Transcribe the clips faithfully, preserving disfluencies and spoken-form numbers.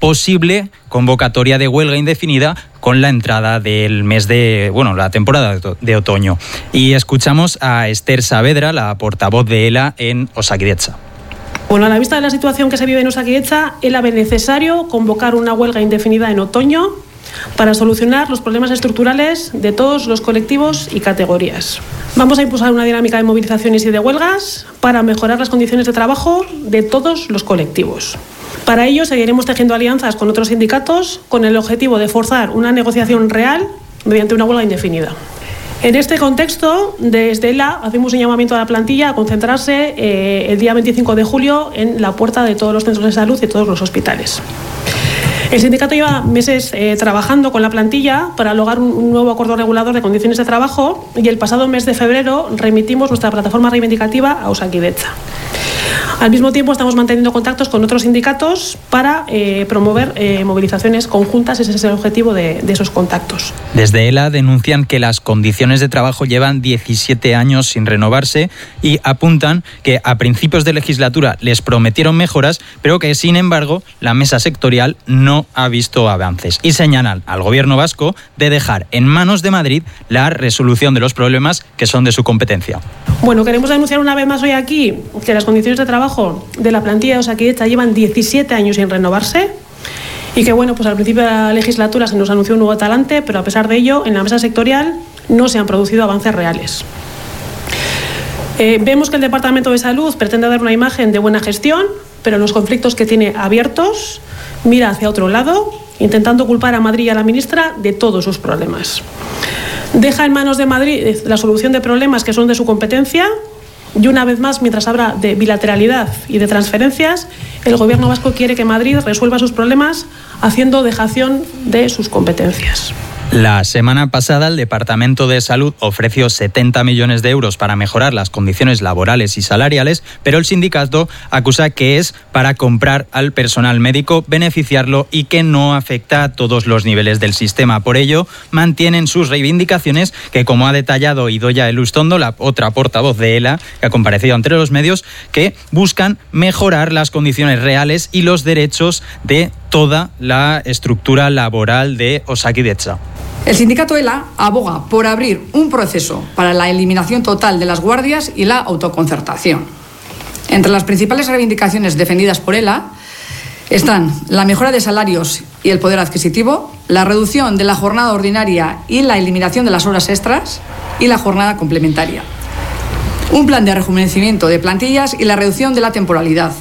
posible convocatoria de huelga indefinida con la entrada del mes de, bueno, la temporada de otoño. Y escuchamos a Esther Saavedra, la portavoz de ELA en Osakidetza. Bueno, a la vista de la situación que se vive en Osakidetza, ELA ve necesario convocar una huelga indefinida en otoño para solucionar los problemas estructurales de todos los colectivos y categorías. Vamos a impulsar una dinámica de movilizaciones y de huelgas para mejorar las condiciones de trabajo de todos los colectivos. Para ello, seguiremos tejiendo alianzas con otros sindicatos con el objetivo de forzar una negociación real mediante una huelga indefinida. En este contexto, desde ELA hacemos un llamamiento a la plantilla a concentrarse eh, el día veinticinco de julio en la puerta de todos los centros de salud y todos los hospitales. El sindicato lleva meses eh, trabajando con la plantilla para lograr un, un nuevo acuerdo regulador de condiciones de trabajo y el pasado mes de febrero remitimos nuestra plataforma reivindicativa a Osakidetza. Al mismo tiempo estamos manteniendo contactos con otros sindicatos para eh, promover eh, movilizaciones conjuntas. Ese es el objetivo de, de esos contactos. Desde ELA denuncian que las condiciones de trabajo llevan diecisiete años sin renovarse y apuntan que a principios de legislatura les prometieron mejoras, pero que sin embargo la mesa sectorial no ha visto avances. Y señalan al gobierno vasco de dejar en manos de Madrid la resolución de los problemas que son de su competencia. Bueno, queremos denunciar una vez más hoy aquí que las condiciones de trabajo de la plantilla de Osakidetza llevan diecisiete años sin renovarse y que, bueno, pues al principio de la legislatura se nos anunció un nuevo talante, pero a pesar de ello, en la mesa sectorial no se han producido avances reales. Eh, vemos que el Departamento de Salud pretende dar una imagen de buena gestión, pero los conflictos que tiene abiertos mira hacia otro lado, intentando culpar a Madrid y a la ministra de todos sus problemas. Deja en manos de Madrid la solución de problemas que son de su competencia. Y una vez más, mientras habla de bilateralidad y de transferencias, el gobierno vasco quiere que Madrid resuelva sus problemas haciendo dejación de sus competencias. La semana pasada el Departamento de Salud ofreció setenta millones de euros para mejorar las condiciones laborales y salariales, pero el sindicato acusa que es para comprar al personal médico, beneficiarlo y que no afecta a todos los niveles del sistema. Por ello, mantienen sus reivindicaciones que, como ha detallado Idoia Elustondo, la otra portavoz de ELA, que ha comparecido ante los medios, que buscan mejorar las condiciones reales y los derechos de toda la estructura laboral de Osakidetza. El sindicato ELA aboga por abrir un proceso para la eliminación total de las guardias y la autoconcertación. Entre las principales reivindicaciones defendidas por ELA están la mejora de salarios y el poder adquisitivo, la reducción de la jornada ordinaria y la eliminación de las horas extras y la jornada complementaria, un plan de rejuvenecimiento de plantillas y la reducción de la temporalidad,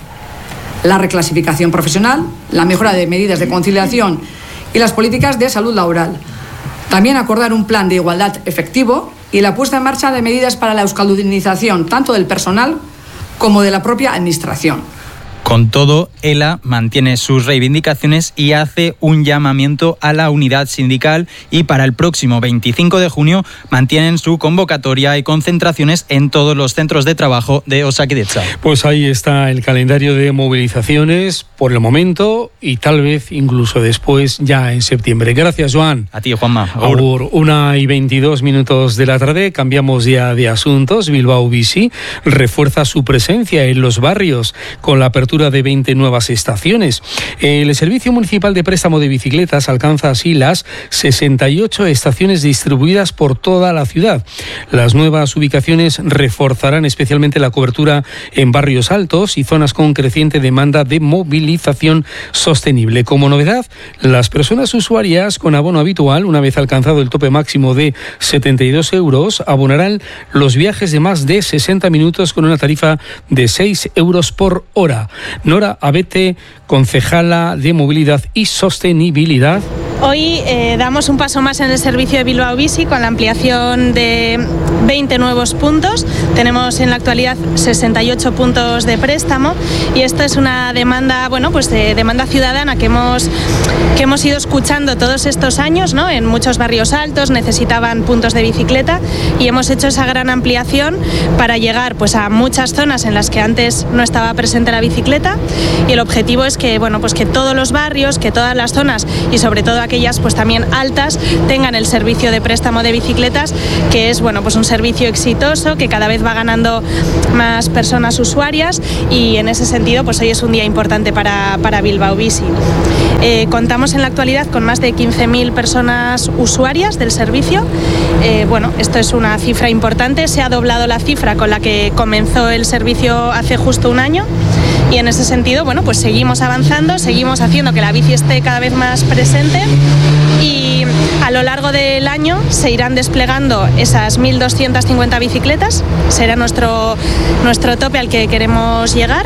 la reclasificación profesional, la mejora de medidas de conciliación y las políticas de salud laboral. También acordar un plan de igualdad efectivo y la puesta en marcha de medidas para la euskaldunización tanto del personal como de la propia administración. Con todo, ELA mantiene sus reivindicaciones y hace un llamamiento a la unidad sindical y para el próximo veinticinco de junio mantienen su convocatoria y concentraciones en todos los centros de trabajo de Osakidetza. Pues ahí está el calendario de movilizaciones por el momento y tal vez incluso después ya en septiembre. Gracias, Joan. A ti, Juanma. Por una y veintidós minutos de la tarde cambiamos ya de asuntos. Bilbao Bici refuerza su presencia en los barrios con la apertura de veinte nuevas estaciones. El Servicio Municipal de Préstamo de Bicicletas alcanza así las sesenta y ocho estaciones distribuidas por toda la ciudad. Las nuevas ubicaciones reforzarán especialmente la cobertura en barrios altos y zonas con creciente demanda de movilización sostenible. Como novedad, las personas usuarias con abono habitual, una vez alcanzado el tope máximo de setenta y dos euros, abonarán los viajes de más de sesenta minutos con una tarifa de seis euros por hora. Nora Abete, concejala de Movilidad y Sostenibilidad. Hoy eh, damos un paso más en el servicio de Bilbao Bici con la ampliación de veinte nuevos puntos. Tenemos en la actualidad sesenta y ocho puntos de préstamo y esto es una demanda, bueno, pues de demanda ciudadana que hemos que hemos ido escuchando todos estos años, ¿no? En muchos barrios altos necesitaban puntos de bicicleta y hemos hecho esa gran ampliación para llegar, pues, a muchas zonas en las que antes no estaba presente la bicicleta y el objetivo es que, bueno, pues que todos los barrios, que todas las zonas y sobre todo aquellas, pues también altas, tengan el servicio de préstamo de bicicletas, que es, bueno, pues un servicio exitoso que cada vez va ganando más personas usuarias y en ese sentido, pues hoy es un día importante para, para Bilbao Bici. Eh, contamos en la actualidad con más de quince mil personas usuarias del servicio. Eh, bueno, esto es una cifra importante, se ha doblado la cifra con la que comenzó el servicio hace justo un año y en ese sentido, bueno, pues seguimos avanzando, seguimos haciendo que la bici esté cada vez más presente y a lo largo del año se irán desplegando esas mil doscientas cincuenta bicicletas, será nuestro, nuestro tope al que queremos llegar,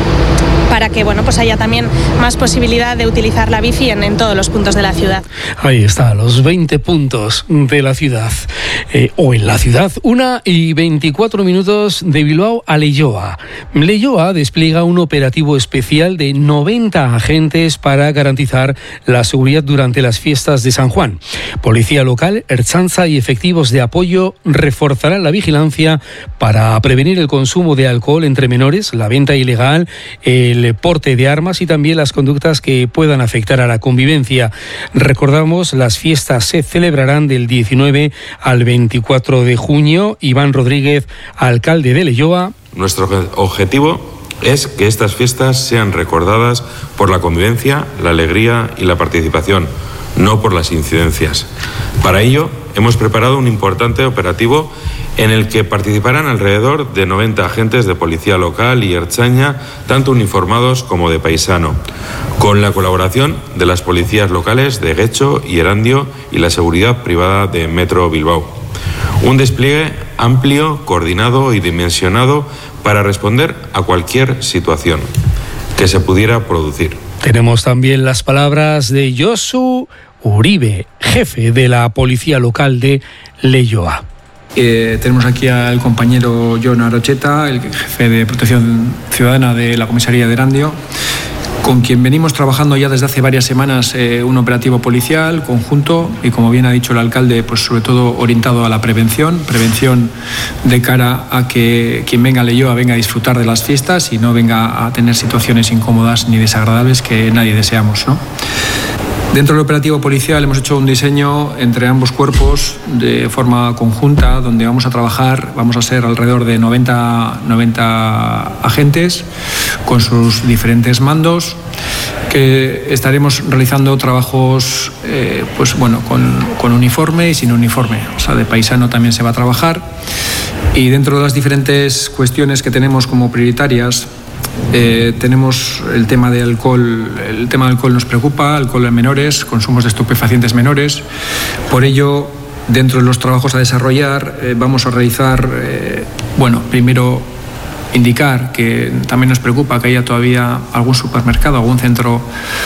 para que bueno, pues haya también más posibilidad de utilizar la bici en, en todos los puntos de la ciudad. Ahí está, los veinte puntos de la ciudad, eh, o en la ciudad. Una y veinticuatro minutos de Bilbao a Leioa. Leioa despliega un operativo especial de noventa agentes para garantizar la seguridad durante las fiestas de San Juan. Policía local, Ertzaintza y efectivos de apoyo reforzarán la vigilancia para prevenir el consumo de alcohol entre menores, la venta ilegal, el porte de armas y también las conductas que puedan afectar a la convivencia. Recordamos, las fiestas se celebrarán del diecinueve al veinticuatro de junio. Iván Rodríguez, alcalde de Leioa. Nuestro objetivo es que estas fiestas sean recordadas por la convivencia, la alegría y la participación, no por las incidencias. Para ello, hemos preparado un importante operativo en el que participarán alrededor de noventa agentes de policía local y Ertzaintza, tanto uniformados como de paisano, con la colaboración de las policías locales de Getxo y Erandio y la seguridad privada de Metro Bilbao. Un despliegue amplio, coordinado y dimensionado para responder a cualquier situación que se pudiera producir. Tenemos también las palabras de Josu Uribe, jefe de la policía local de Leioa. Eh, tenemos aquí al compañero Jon Arocheta, el jefe de protección ciudadana de la comisaría de Erandio, con quien venimos trabajando ya desde hace varias semanas eh, un operativo policial conjunto y, como bien ha dicho el alcalde, pues sobre todo orientado a la prevención, prevención de cara a que quien venga a Leioa venga a disfrutar de las fiestas y no venga a tener situaciones incómodas ni desagradables que nadie deseamos, ¿no? Dentro del operativo policial hemos hecho un diseño entre ambos cuerpos de forma conjunta, donde vamos a trabajar, vamos a ser alrededor de noventa, noventa agentes con sus diferentes mandos, que estaremos realizando trabajos eh, pues bueno, con, con uniforme y sin uniforme, o sea, de paisano también se va a trabajar. Y dentro de las diferentes cuestiones que tenemos como prioritarias, Eh, tenemos el tema de alcohol, el tema del alcohol nos preocupa, alcohol en menores, consumos de estupefacientes menores. Por ello, dentro de los trabajos a desarrollar, eh, vamos a realizar, eh, bueno, primero indicar que también nos preocupa que haya todavía algún supermercado, algún centro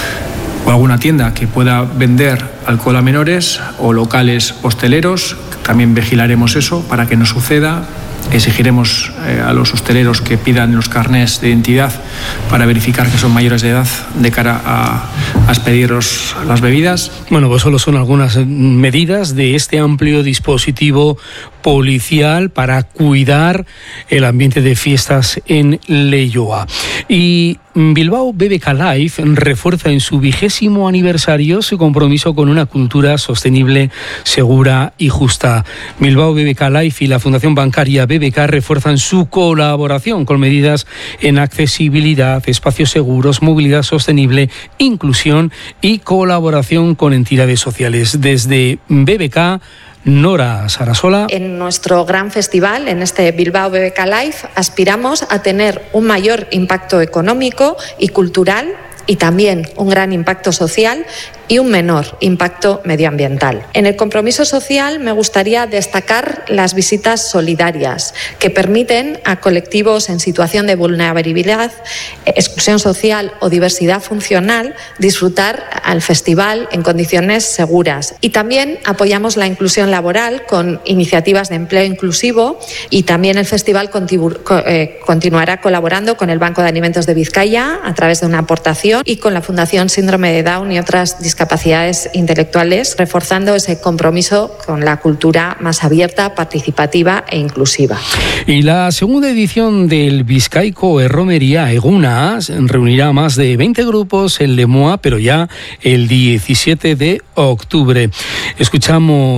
o alguna tienda que pueda vender alcohol a menores o locales hosteleros. También vigilaremos eso para que no suceda. Exigiremos eh, a los hosteleros que pidan los carnés de identidad para verificar que son mayores de edad de cara a, a expediros las bebidas. Bueno, pues solo son algunas medidas de este amplio dispositivo policial para cuidar el ambiente de fiestas en Leioa. Y Bilbao B B K Life refuerza en su vigésimo aniversario su compromiso con una cultura sostenible, segura y justa. Bilbao B B K Life y la Fundación Bancaria B B K refuerzan su colaboración con medidas en accesibilidad, espacios seguros, movilidad sostenible, inclusión y colaboración con entidades sociales. Desde B B K, Nora Sarasola. En nuestro gran festival, en este Bilbao B B K Life, aspiramos a tener un mayor impacto económico y cultural y también un gran impacto social y un menor impacto medioambiental. En el compromiso social me gustaría destacar las visitas solidarias que permiten a colectivos en situación de vulnerabilidad, exclusión social o diversidad funcional disfrutar al festival en condiciones seguras. Y también apoyamos la inclusión laboral con iniciativas de empleo inclusivo y también el festival continu- eh, continuará colaborando con el Banco de Alimentos de Vizcaya a través de una aportación y con la Fundación Síndrome de Down y otras discapacidades intelectuales, reforzando ese compromiso con la cultura más abierta, participativa e inclusiva. Y la segunda edición del Bizkaiko Erromería Eguna reunirá más de veinte grupos en Lemoa, pero ya el diecisiete de octubre. Escuchamos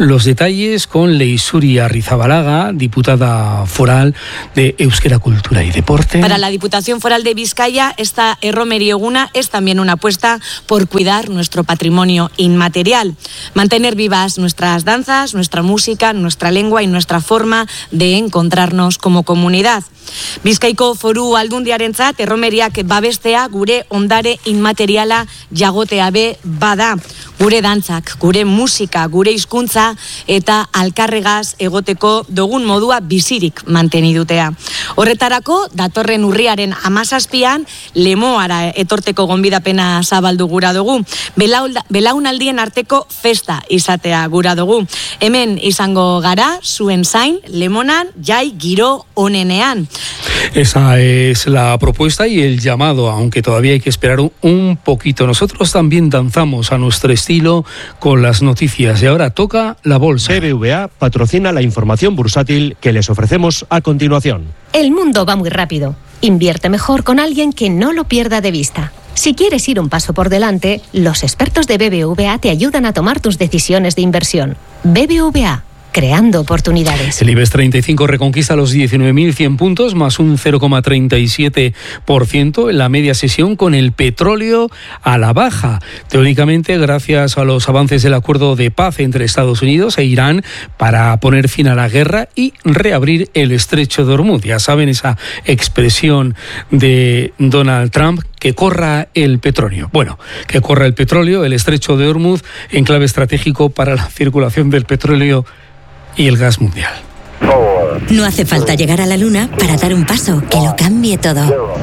Los detalles con Leisuri Arrizabalaga, diputada foral de Euskera Cultura y Deporte. Para la Diputación Foral de Vizcaya, esta Erromeri Eguna es también una apuesta por cuidar nuestro patrimonio inmaterial, mantener vivas nuestras danzas, nuestra música, nuestra lengua y nuestra forma de encontrarnos como comunidad. Bizkaiko Foru Aldundiarentzat erromeriak babestea gure ondare inmateriala jagotea be bada. Gure dantzak, gure musika, gure hizkuntza eta alkarregaz egoteko dugun modua bizirik mantenidutea. Horretarako, datorren urriaren hamazazpian Lemoara etorteko gonbidapena zabaldu gura dugu. Belaunaldien arteko festa izatea gura dugu. Hemen izango gara, zuen zain, Lemonan, jai giro onenean. Esa es la propuesta y el llamado, aunque todavía hay que esperar un poquito. Nosotros también danzamos a nuestro estilo con las noticias y ahora toca la bolsa. B B V A patrocina la información bursátil que les ofrecemos a continuación. El mundo va muy rápido. Invierte mejor con alguien que no lo pierda de vista. Si quieres ir un paso por delante, los expertos de B B V A te ayudan a tomar tus decisiones de inversión. B B V A, creando oportunidades. El IBEX treinta y cinco reconquista los diecinueve mil cien puntos, más un cero coma treinta y siete por ciento en la media sesión, con el petróleo a la baja. Teóricamente, gracias a los avances del acuerdo de paz entre Estados Unidos e Irán para poner fin a la guerra y reabrir el estrecho de Hormuz. Ya saben, esa expresión de Donald Trump, que corra el petróleo. Bueno, que corra el petróleo, el estrecho de Hormuz, enclave estratégico para la circulación del petróleo y el gas mundial. No hace falta llegar a la luna para dar un paso que lo cambie todo.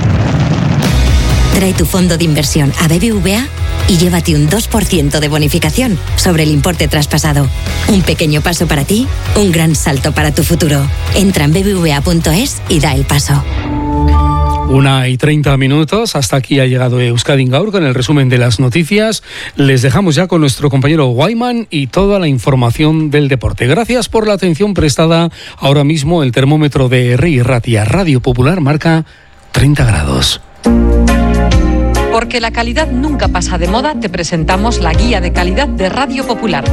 Trae tu fondo de inversión a B B V A y llévate un dos por ciento de bonificación sobre el importe traspasado. Un pequeño paso para ti, un gran salto para tu futuro. Entra en b b v a punto es y da el paso. Una y treinta minutos, hasta aquí ha llegado Euskadi Gaur con el resumen de las noticias. Les dejamos ya con nuestro compañero Guayman y toda la información del deporte. Gracias por la atención prestada. Ahora mismo el termómetro de Herri Ratia Radio Popular marca treinta grados. Porque la calidad nunca pasa de moda, te presentamos la guía de calidad de Radio Popular.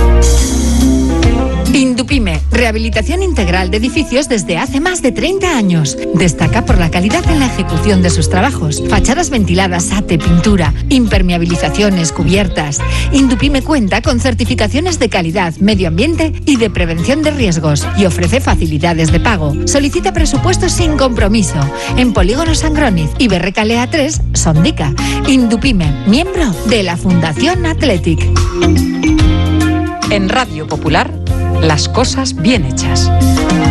Indupime, rehabilitación integral de edificios desde hace más de treinta años. Destaca por la calidad en la ejecución de sus trabajos. Fachadas ventiladas, ate, pintura, impermeabilizaciones, cubiertas. Indupime cuenta con certificaciones de calidad, medio ambiente y de prevención de riesgos y ofrece facilidades de pago. Solicita presupuestos sin compromiso en Polígono Sangroniz y Berrecalea tres, Sondica. Indupime, miembro de la Fundación Athletic. En Radio Popular, las cosas bien hechas.